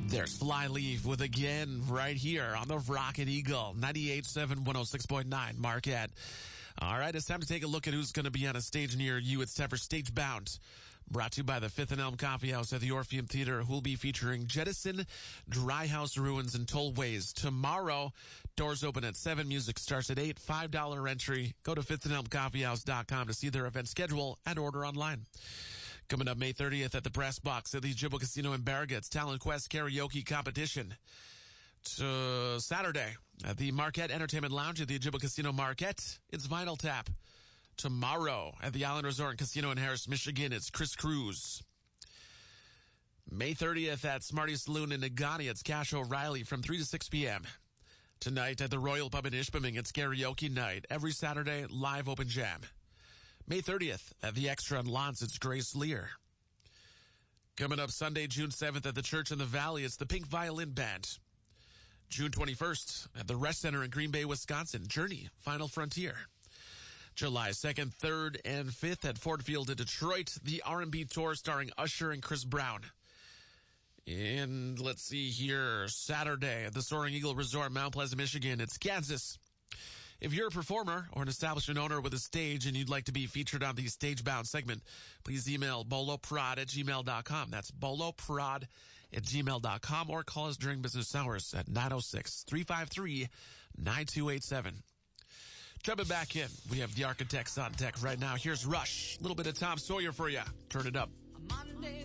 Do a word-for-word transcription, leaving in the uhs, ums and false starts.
There's Flyleaf with Again right here on the Rocket Eagle, ninety-eight point seven, one oh six point nine Marquette. All right, it's time to take a look at who's going to be on a stage near you. It's time for Stage Bound, brought to you by the Fifth and Elm Coffee House at the Orpheum Theater, who will be featuring Jettison, Dry House Ruins, and Tollways tomorrow. Doors open at seven. Music starts at eight. five dollars entry. Go to fifth and elm coffee house dot com to see their event schedule and order online. Coming up May thirtieth at the Press Box at the Ojibwa Casino in Barriga, Talent Quest Karaoke Competition. To Saturday at the Marquette Entertainment Lounge at the Ojibwa Casino Marquette, it's Vinyl Tap. Tomorrow at the Island Resort and Casino in Harris, Michigan, it's Chris Cruz. May thirtieth at Smarty Saloon in Negaunee, it's Cash O'Reilly from three to six p.m. Tonight at the Royal Pub in Ishpeming, it's karaoke night. Every Saturday, live open jam. May thirtieth at the Extra in Lance, it's Grace Lear. Coming up Sunday, June seventh at the Church in the Valley, it's the Pink Violin Band. June twenty-first at the Rest Center in Green Bay, Wisconsin, Journey, Final Frontier. July second, third, and fifth at Ford Field in Detroit, the R and B Tour starring Usher and Chris Brown. And let's see here, Saturday at the Soaring Eagle Resort, Mount Pleasant, Michigan, it's Kansas. If you're a performer or an establishment owner with a stage and you'd like to be featured on the Stage Bound segment, please email boloprod at gmail dot com. That's boloprod at gmail dot com, or call us during business hours at nine oh six, three five three, nine two eight seven. Jumping back in, we have the Architects on deck right now. Here's Rush. A little bit of Tom Sawyer for you. Turn it up. Monday.